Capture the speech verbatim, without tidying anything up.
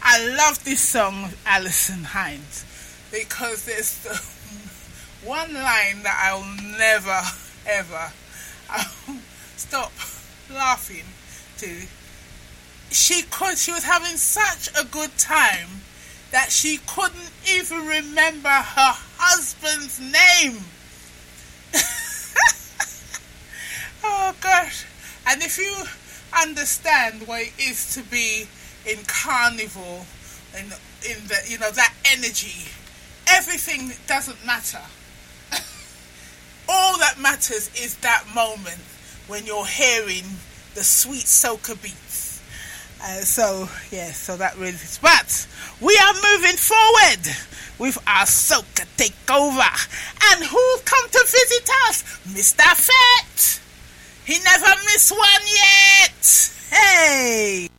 I love this song, Alison Hinds, because there's the one line that I'll never, ever I'll stop laughing to. She could, she was having such a good time that she couldn't even remember her husband's name. Oh gosh. And if you understand what it is to be in carnival, in in the, you know, that energy, everything doesn't matter. All that matters is that moment when you're hearing the sweet soca beats. Uh, so yeah, so that really is. But we are moving forward with our soca takeover, and who's come to visit us? Mister Fett. He never missed one yet. Hey.